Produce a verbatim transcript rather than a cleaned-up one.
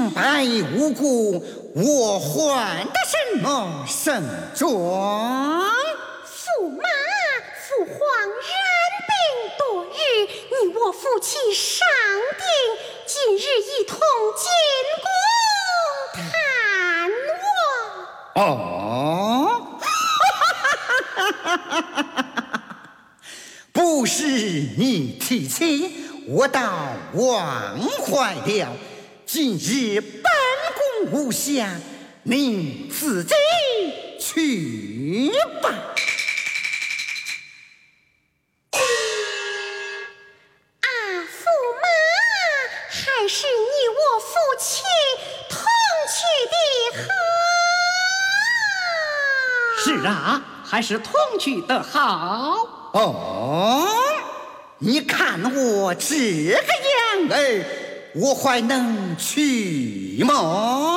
平白无故，我还的什么圣状？ 驸马，父皇染病多日，你我夫妻商定，今日一同进宫探哦， 望。 不是你提起，我倒忘怀了。今日本宫无暇，你自己去吧。 啊，驸马，还是你我夫妻同去的好。 是啊，还是同去的好。 哦，你看我这个样儿，我还能去吗？